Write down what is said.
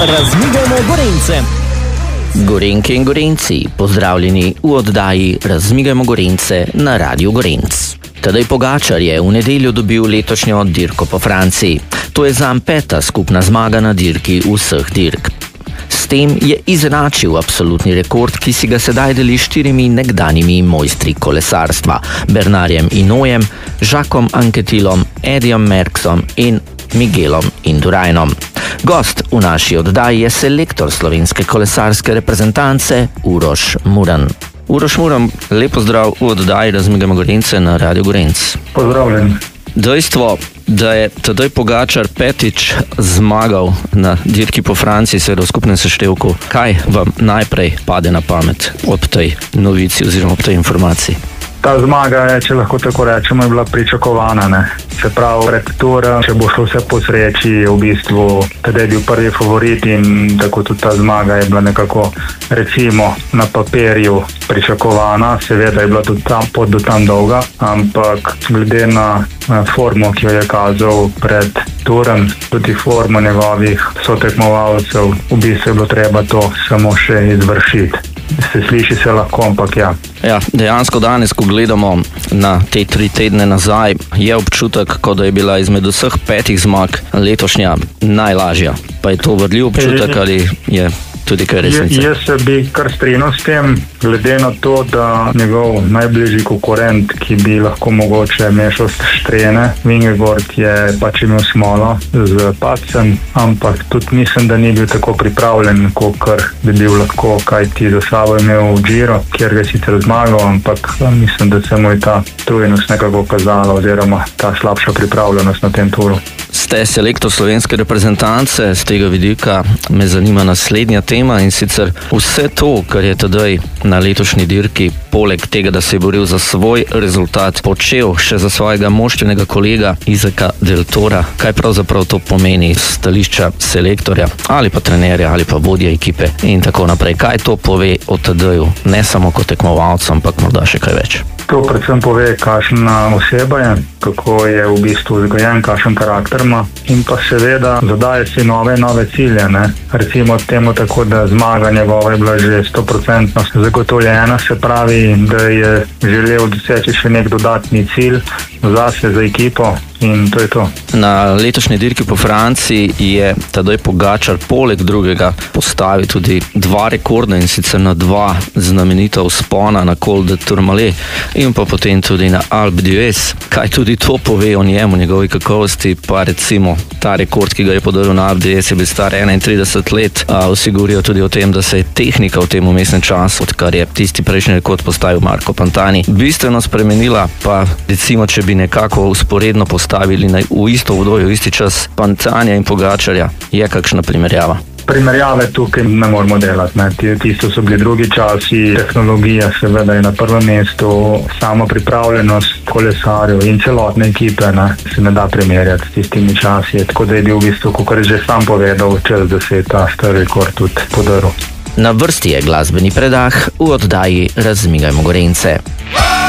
Razmigajmo Gorenjce. Gorenjke in Gorenjci, pozdravljeni v oddaji Razmigajmo Gorenjce na Radiu Gorenjc. Tadej Pogačar je v nedeljo dobil letošnjo dirko po Franciji. To je zanj 5. skupna zmaga na dirki vseh dirk. S tem je izenačil absolutni rekord, ki si ga sedaj deli 4 nekdanjimi mojstri kolesarstva: Bernardom Hinaultom, Jacquesom Anquetilom, Eddyjem Merckxom in Miguelom Indurainom. Gost v naši oddaji je selektor slovenske kolesarske reprezentance Uroš Muran. Uroš Muran, lep pozdrav v oddaji Razmigajmo Gorenjce na Radiu Gorenjc. Pozdravljen. Dejstvo, da je Tadej Pogačar 5. zmagal na dirki po Franciji, seveda v skupnem seštevku. Kaj vam najprej pade na pamet ob tej novici oziroma ob tej informaciji? Ta zmaga je, če lahko tako rečemo, je bila pričakovana, ne. Se pravi, pred turom, če bo šlo vse po sreči, je v bistvu Tadej bil prvi favorit in tako tudi ta zmaga je bila nekako, recimo, na papirju pričakovana. Seveda je bila tudi ta pot do tam dolga, ampak glede na formo, ki jo je kazal pred turom, tudi formo njegovih sotekmovalcev, v bistvu je bilo treba to samo še izvršiti. Se sliši se lahko, ampak ja. Ja, dejansko danes, ko gledamo na te 3 tedne nazaj, je občutek, kot da je bila izmed vseh 5 zmag letošnja najlažja. Pa je to vrljiv občutek ali je tudi kaj resnice? Jaz se bi kar strinjal s tem, glede na to, da njegov najbližji konkurent, ki bi lahko mogoče mešal štrene, Vingegaard, je pač imel smolo z padcem, ampak tudi mislim, da ni bil tako pripravljen, kot bi bil lahko, kaj ti za sabo imel v Giro, kjer ga je sicer zmagal, ampak mislim, da se mu je ta trujnost nekako kazala oziroma ta slabša pripravljenost na tem turu. Ste selektor slovenske reprezentance, z tega vidika me zanima naslednja tema, in sicer vse to, kar je Tadej na letošnji dirki, poleg tega, da se je boril za svoj rezultat, počel še za svojega moštvenega kolega Izaka Del Tora. Kaj pravzaprav to pomeni z stališča selektorja ali pa trenerja ali pa vodja ekipe in tako naprej? Kaj to pove o Tadeju, ne samo kot tekmovalcu, ampak morda še kaj več? To predvsem pove, kakšna oseba je, kako je v bistvu vzgojen, kakšen karakter ima in pa seveda zadaje si nove cilje, ne. Recimo temu tako, da zmaga njegova je bila že 100% zagotovljena, se pravi, da je želel doseči še nek dodatni cilj zase, za ekipo in to je to. Na letošnji dirki po Franciji je Tadej Pogačar poleg drugega postavil tudi 2 rekordna, in sicer na 2 znamenita vzpona na Col de Tourmalet in pa potem tudi na Alpe d'Huez. Kaj tudi to pove o njemu, njegovi kakovosti? Pa recimo ta rekord, ki ga je podaril na Alpe d'Huez, je bil star 31 let. Vsi govorijo tudi o tem, da se je tehnika v tem vmesnem času, odkar je tisti prejšnji rekord postavil Marco Pantani, bistveno spremenila. Pa recimo, če bi nekako usporedno postavili v isto obdobje, v isti čas Pantanja in Pogačarja, je kakšna primerjava? Primerjave tukaj ne moramo delati, ne. Tisto so bili drugi časi, tehnologija seveda je na prvem mestu, samo pripravljenost kolesarjev in celotne ekipe, ne, se ne da primerjati s tistimi časi, tako da je bil v bistvu, kot je že sam povedal, čez 10 ta star rekord tudi podaril. Na vrsti je glasbeni predah v oddaji Razmigajmo Gorenjce.